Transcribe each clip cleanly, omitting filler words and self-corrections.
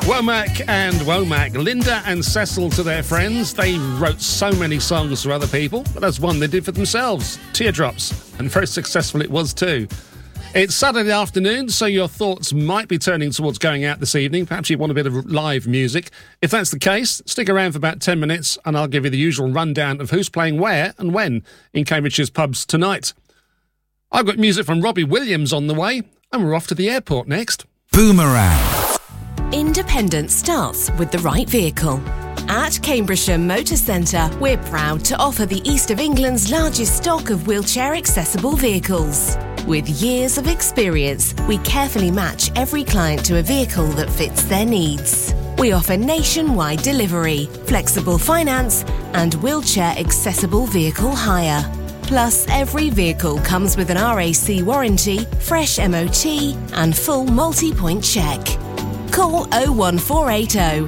Womack and Womack, Linda and Cecil to their friends. They wrote so many songs for other people, but there's one they did for themselves, Teardrops, and very successful it was too. It's Saturday afternoon, so your thoughts might be turning towards going out this evening. Perhaps you want a bit of live music. If that's the case, stick around for about 10 minutes and I'll give you the usual rundown of who's playing where and when in Cambridgeshire's pubs tonight. I've got music from Robbie Williams on the way, and we're off to the airport next. Boomerang. Independence starts with the right vehicle. At Cambridgeshire Motor Centre, we're proud to offer the East of England's largest stock of wheelchair-accessible vehicles. With years of experience, we carefully match every client to a vehicle that fits their needs. We offer nationwide delivery, flexible finance, and wheelchair-accessible vehicle hire. Plus, every vehicle comes with an RAC warranty, fresh MOT, and full multi-point check. Call 01480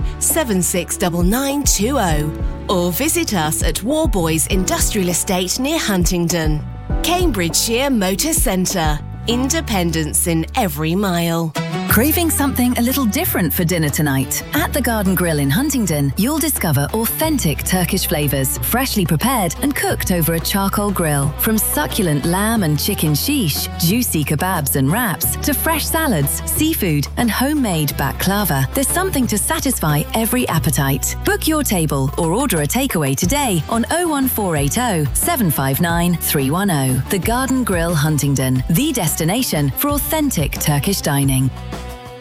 769920 or visit us at Warboys Industrial Estate near Huntingdon. Cambridgeshire Motor Centre. Independence in every mile. Craving something a little different for dinner tonight? At the Garden Grill in Huntingdon, you'll discover authentic Turkish flavours, freshly prepared and cooked over a charcoal grill. From succulent lamb and chicken shish, juicy kebabs and wraps, to fresh salads, seafood and homemade baklava, there's something to satisfy every appetite. Book your table or order a takeaway today on 01480 759 310. The Garden Grill Huntingdon, the destination for authentic Turkish dining.